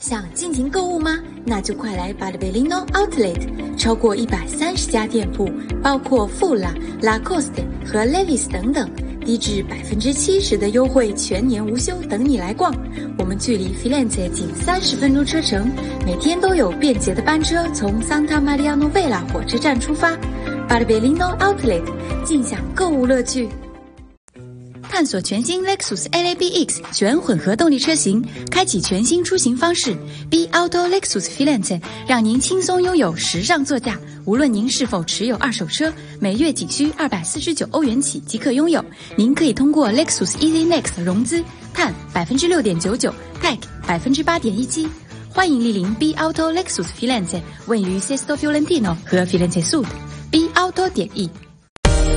想尽情购物吗？那就快来Barberino Outlet， 超过130家店铺，包括富拉、Lacoste 和 Levi's 等等，低至70%的优惠，全年无休，等你来逛。我们距离 Firenze 仅30分钟车程，每天都有便捷的班车从 Santa Maria Novella 火车站出发。Barberino Outlet， 尽享购物乐趣。探索全新 Lexus LABX 全混合动力车型，开启全新出行方式。B Auto Lexus Firenze 让您轻松拥有时尚座驾。无论您是否持有二手车，每月仅需249欧元起即可拥有。您可以通过 Lexus Easy Next 融资，碳 6.99%， TEC 8.17%。欢迎莅临 B Auto Lexus Firenze， 位于 Sesto Fiorentino 和 Firenze Sud。B Auto.e